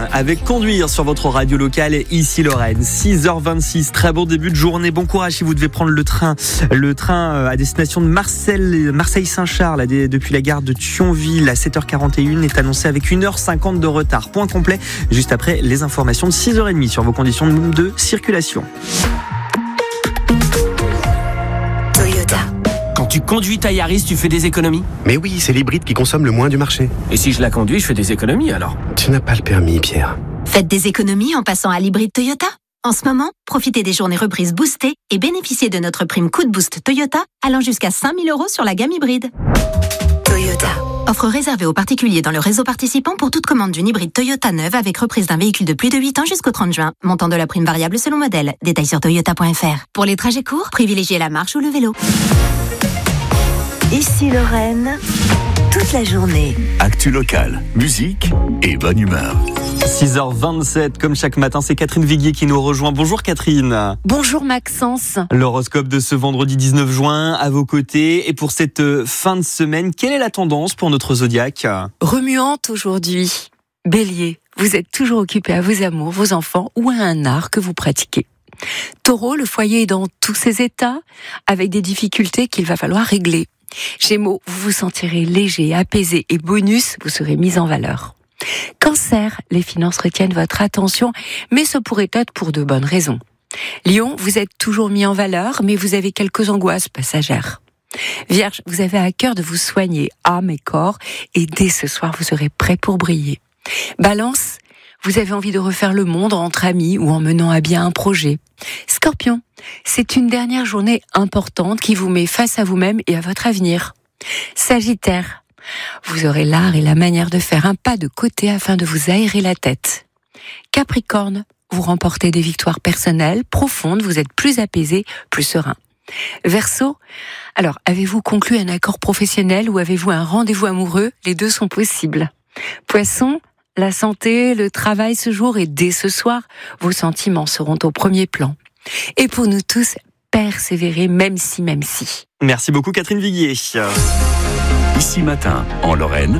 avec Conduire sur votre radio locale ici Lorraine. 6h26, très bon début de journée. Bon courage si vous devez prendre le train à destination de Marseille-Saint-Charles depuis la gare de Thionville à 7h41 est annoncé avec 1h50 de retard. Point complet juste après les informations de 6h30 sur vos conditions de circulation. Quand tu conduis ta Yaris, tu fais des économies ? Mais oui, c'est l'hybride qui consomme le moins du marché. Et si je la conduis, je fais des économies alors ? Tu n'as pas le permis, Pierre. Faites des économies en passant à l'hybride Toyota. En ce moment, profitez des journées reprises boostées et bénéficiez de notre prime Coup de Boost Toyota allant jusqu'à 5 000 € sur la gamme hybride. Toyota. Offre réservée aux particuliers dans le réseau participant pour toute commande d'une hybride Toyota neuve avec reprise d'un véhicule de plus de 8 ans jusqu'au 30 juin. Montant de la prime variable selon modèle. Détails sur toyota.fr. Pour les trajets courts, privilégiez la marche ou le vélo. Ici Lorraine, toute la journée. Actu locale, musique et bonne humeur. 6h27, comme chaque matin, c'est Catherine Viguier qui nous rejoint. Bonjour Catherine. Bonjour Maxence. L'horoscope de ce vendredi 19 juin à vos côtés. Et pour cette fin de semaine, quelle est la tendance pour notre zodiaque ? Remuante aujourd'hui. Bélier, vous êtes toujours occupé à vos amours, vos enfants ou à un art que vous pratiquez. Taureau, le foyer est dans tous ses états, avec des difficultés qu'il va falloir régler. Gémeaux, vous vous sentirez léger, apaisé et bonus, vous serez mis en valeur. Cancer, les finances retiennent votre attention, mais ce pourrait être pour de bonnes raisons. Lion, vous êtes toujours mis en valeur, mais vous avez quelques angoisses passagères. Vierge, vous avez à cœur de vous soigner, âme et corps, et dès ce soir, vous serez prêt pour briller. Balance, vous avez envie de refaire le monde entre amis ou en menant à bien un projet. Scorpion, c'est une dernière journée importante qui vous met face à vous-même et à votre avenir. Sagittaire, vous aurez l'art et la manière de faire un pas de côté afin de vous aérer la tête. Capricorne, vous remportez des victoires personnelles profondes, vous êtes plus apaisé, plus serein. Verseau, alors avez-vous conclu un accord professionnel ou avez-vous un rendez-vous amoureux ? Les deux sont possibles. Poisson, la santé, le travail ce jour et dès ce soir, vos sentiments seront au premier plan. Et pour nous tous, persévérer même si. Merci beaucoup Catherine Viguier. Ici matin, en Lorraine,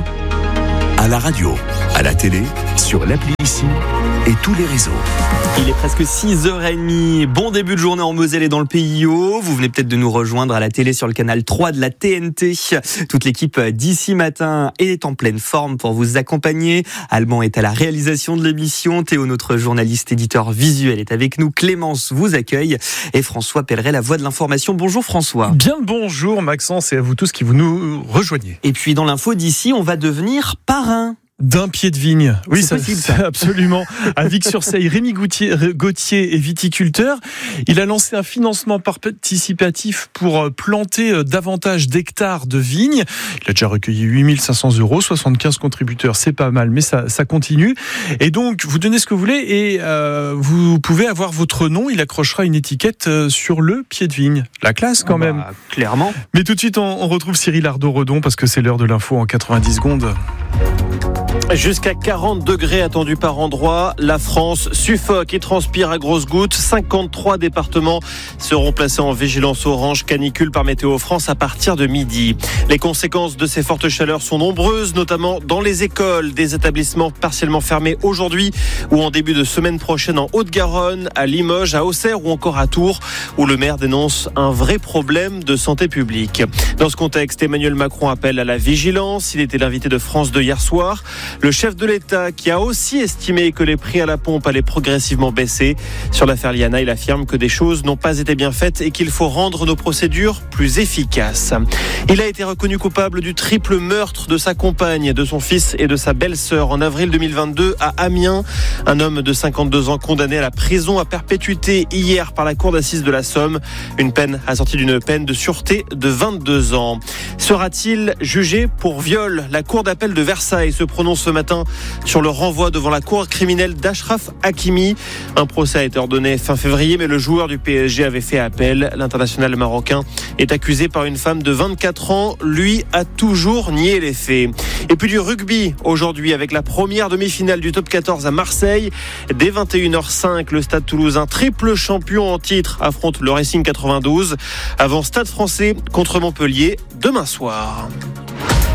à la radio, à la télé, sur l'appli Ici et tous les réseaux. Il est presque 6h30. Bon début de journée en Moselle et dans le PIO. Vous venez peut-être de nous rejoindre à la télé sur le canal 3 de la TNT. Toute l'équipe d'Ici Matin est en pleine forme pour vous accompagner. Alban est à la réalisation de l'émission. Théo, notre journaliste éditeur visuel, est avec nous. Clémence vous accueille. Et François Pelleret, la voix de l'information. Bonjour François. Bien le bonjour Maxence et à vous tous qui vous nous rejoignez. Et puis dans l'info d'ici, on va devenir parrain. D'un pied de vigne. Oui, c'est possible, ça. Absolument. À Vic-sur-Seille, Rémi Gauthier est viticulteur. Il a lancé un financement participatif pour planter davantage d'hectares de vignes. Il a déjà recueilli 8 500 €, 75 contributeurs. C'est pas mal, mais ça continue. Et donc, vous donnez ce que vous voulez et vous pouvez avoir votre nom. Il accrochera une étiquette sur le pied de vigne. La classe, quand même. Clairement. Mais tout de suite, on retrouve Cyril Ardo-Redon parce que c'est l'heure de l'info en 90 secondes. Jusqu'à 40 degrés attendus par endroit. La France suffoque et transpire à grosses gouttes. 53 départements seront placés en vigilance orange canicule par Météo France à partir de midi. Les conséquences de ces fortes chaleurs sont nombreuses, notamment dans les écoles. Des établissements partiellement fermés aujourd'hui ou en début de semaine prochaine en Haute-Garonne, à Limoges, à Auxerre ou encore à Tours, où le maire dénonce un vrai problème de santé publique. Dans ce contexte, Emmanuel Macron appelle à la vigilance. Il était l'invité de France 2 hier soir. Le chef de l'État qui a aussi estimé que les prix à la pompe allaient progressivement baisser. Sur l'affaire Liana, il affirme que des choses n'ont pas été bien faites et qu'il faut rendre nos procédures plus efficaces. Il a été reconnu coupable du triple meurtre de sa compagne, de son fils et de sa belle-sœur en avril 2022 à Amiens. Un homme de 52 ans condamné à la prison à perpétuité hier par la cour d'assises de la Somme. Une peine assortie d'une peine de sûreté de 22 ans. Sera-t-il jugé pour viol ? La cour d'appel de Versailles se prononce ce matin sur le renvoi devant la cour criminelle d'Achraf Hakimi. Un procès a été ordonné fin février, mais le joueur du PSG avait fait appel. L'international marocain est accusé par une femme de 24 ans. Lui a toujours nié les faits. Et puis du rugby aujourd'hui avec la première demi-finale du top 14 à Marseille. Dès 21h05, le Stade Toulousain, triple champion en titre, affronte le Racing 92. Avant Stade Français contre Montpellier demain soir.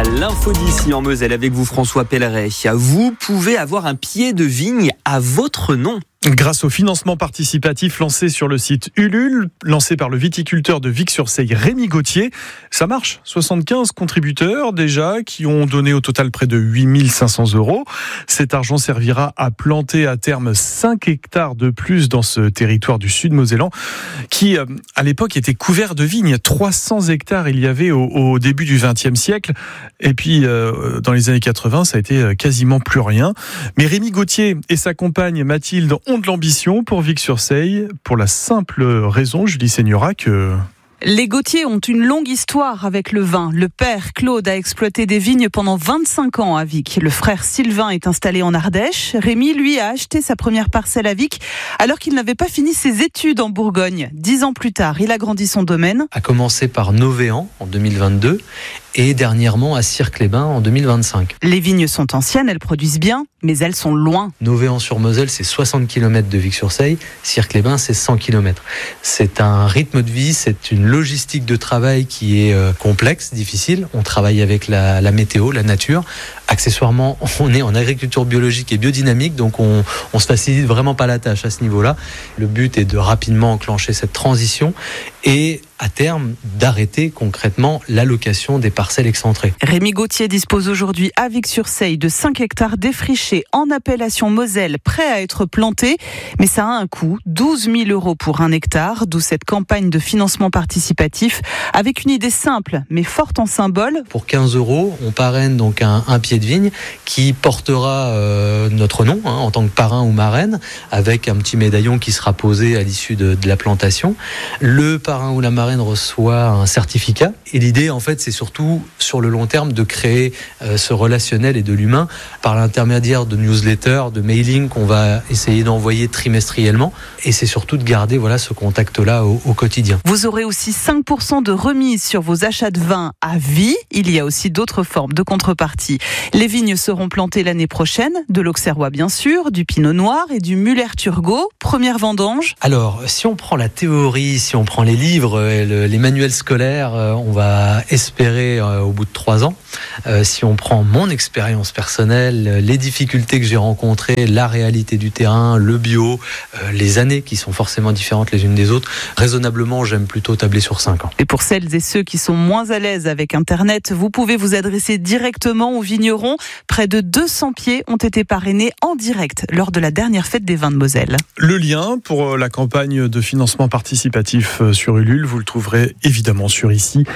L'info d'ici en Moselle avec vous François Pelleret. Vous pouvez avoir un pied de vigne à votre nom. Grâce au financement participatif lancé sur le site Ulule, lancé par le viticulteur de Vic-sur-Seille, Rémi Gauthier, ça marche. 75 contributeurs déjà qui ont donné au total près de 8 500 €. Cet argent servira à planter à terme 5 hectares de plus dans ce territoire du sud mosellan qui, à l'époque, était couvert de vignes. 300 hectares il y avait au début du XXe siècle. Et puis, dans les années 80, ça a été quasiment plus rien. Mais Rémi Gauthier et sa compagne Mathilde ont de l'ambition pour Vic-sur-Seille, pour la simple raison, Julie Seigneura, que... Les Gauthier ont une longue histoire avec le vin. Le père, Claude, a exploité des vignes pendant 25 ans à Vic. Le frère Sylvain est installé en Ardèche. Rémi, lui, a acheté sa première parcelle à Vic alors qu'il n'avait pas fini ses études en Bourgogne. 10 ans plus tard, il a grandi son domaine. A commencé par Novéan en 2022 et dernièrement à Cirque-les-Bains en 2025. Les vignes sont anciennes, elles produisent bien, mais elles sont loin. Novéan-sur-Moselle, c'est 60 km de Vic-sur-Seille. Cirque-les-Bains, c'est 100 km. C'est un rythme de vie, c'est une logistique de travail qui est complexe, difficile. On travaille avec la météo, la nature. Accessoirement, on est en agriculture biologique et biodynamique, donc on se facilite vraiment pas la tâche à ce niveau-là. Le but est de rapidement enclencher cette transition et à terme d'arrêter concrètement l'allocation des parcelles excentrées. Rémi Gauthier dispose aujourd'hui à Vic-sur-Seille de 5 hectares défrichés en appellation Moselle, prêts à être plantés, mais ça a un coût, 12 000 € pour 1 hectare, d'où cette campagne de financement participatif avec une idée simple mais forte en symbole. Pour 15 €, on parraine donc un pied de vigne qui portera notre nom en tant que parrain ou marraine, avec un petit médaillon qui sera posé à l'issue de la plantation. Le parrain ou la marraine reçoit un certificat et l'idée en fait c'est surtout sur le long terme de créer ce relationnel et de l'humain par l'intermédiaire de newsletters, de mailing qu'on va essayer d'envoyer trimestriellement et c'est surtout de garder ce contact-là au quotidien. Vous aurez aussi 5% de remise sur vos achats de vin à vie. Il y a aussi d'autres formes de contrepartie. Les vignes seront plantées l'année prochaine, de l'Auxerrois bien sûr, du Pinot Noir et du Muller-Turgot. Première vendange. Alors, si on prend la théorie, si on prend les livres, les manuels scolaires, on va espérer au bout de 3 ans. Si on prend mon expérience personnelle, les difficultés que j'ai rencontrées, la réalité du terrain, le bio, les années qui sont forcément différentes les unes des autres, raisonnablement, j'aime plutôt tabler sur 5 ans. Et pour celles et ceux qui sont moins à l'aise avec Internet, vous pouvez vous adresser directement aux vignerons. Près de 200 pieds ont été parrainés en direct lors de la dernière fête des vins de Moselle. Le lien pour la campagne de financement participatif sur Ulule, vous le trouverez évidemment sur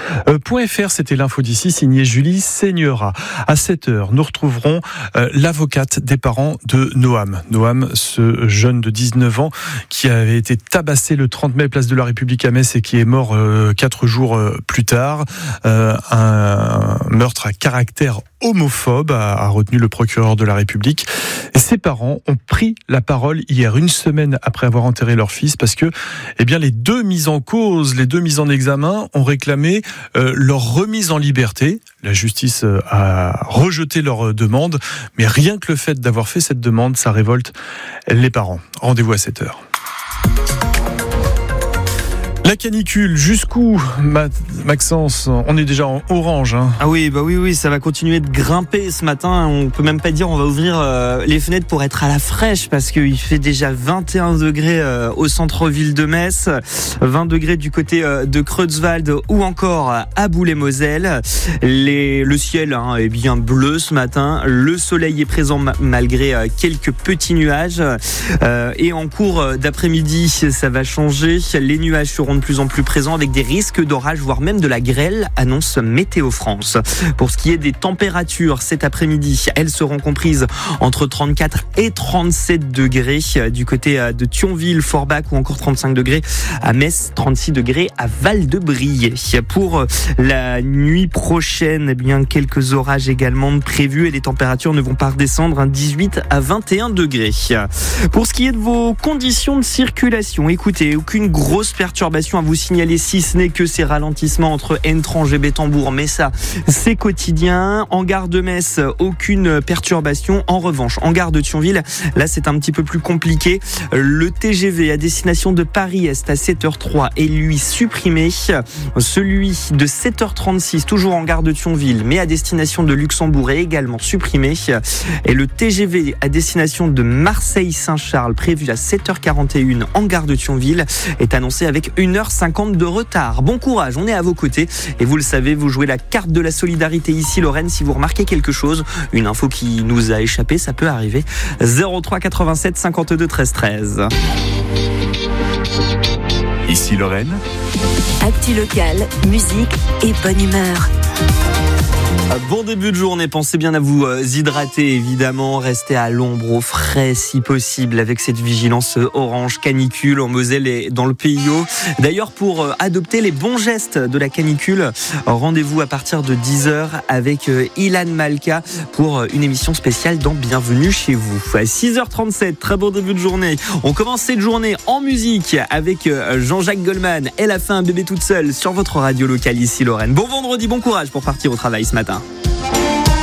ici.fr. C'était l'info d'ici, signée Julie Seigneura. À 7h, nous retrouverons l'avocate des parents de Noam. Noam, ce jeune de 19 ans qui avait été tabassé le 30 mai place de la République à Metz et qui est mort 4 jours plus tard. Un meurtre à caractère homophobe, a retenu le procureur de la République. Et ses parents ont pris la parole hier, une semaine après avoir enterré leur fils, parce que les deux mises en cause, les deux mises en examen ont réclamé leur remise en liberté. La justice a rejeté leur demande, mais rien que le fait d'avoir fait cette demande, ça révolte les parents. Rendez-vous à 7h. La canicule, jusqu'où, Maxence? On est déjà en orange. Ah oui, ça va continuer de grimper ce matin. On peut même pas dire on va ouvrir les fenêtres pour être à la fraîche parce qu'il fait déjà 21 degrés au centre-ville de Metz, 20 degrés du côté de Creutzwald ou encore à Boulay-Moselle. Le ciel est bien bleu ce matin. Le soleil est présent malgré quelques petits nuages. Et en cours d'après-midi, ça va changer. Les nuages seront de plus en plus présents avec des risques d'orage, voire même de la grêle, annonce Météo France. Pour ce qui est des températures, cet après-midi, elles seront comprises entre 34 et 37 degrés du côté de Thionville, Forbach ou encore 35 degrés à Metz, 36 degrés à Val-de-Briey. Pour la nuit prochaine, quelques orages également prévus et les températures ne vont pas redescendre, 18 à 21 degrés. Pour ce qui est de vos conditions de circulation, écoutez, aucune grosse perturbation perturbations à vous signaler, si ce n'est que ces ralentissements entre Entrange et Bétambourg, mais ça, c'est quotidien. En gare de Metz, aucune perturbation. En revanche, en gare de Thionville, là, c'est un petit peu plus compliqué. Le TGV à destination de Paris-Est à 7h03 est lui supprimé. Celui de 7h36, toujours en gare de Thionville, mais à destination de Luxembourg, est également supprimé. Et le TGV à destination de Marseille-Saint-Charles, prévu à 7h41 en gare de Thionville, est annoncé avec 1h50 de retard. Bon courage, on est à vos côtés. Et vous le savez, vous jouez la carte de la solidarité ici, Lorraine. Si vous remarquez quelque chose, une info qui nous a échappé, ça peut arriver. 03 87 52 13 13. Ici Lorraine. Actu locale, musique et bonne humeur. Bon début de journée, pensez bien à vous hydrater évidemment, restez à l'ombre, au frais si possible avec cette vigilance orange canicule en Moselle et dans le PIO. D'ailleurs, pour adopter les bons gestes de la canicule, rendez-vous à partir de 10h avec Ilan Malka pour une émission spéciale dans Bienvenue chez vous. À 6h37, très bon début de journée. On commence cette journée en musique avec Jean-Jacques Goldman. Elle a fait un bébé toute seule sur votre radio locale ici Lorraine. Bon vendredi, bon courage pour partir au travail ce matin.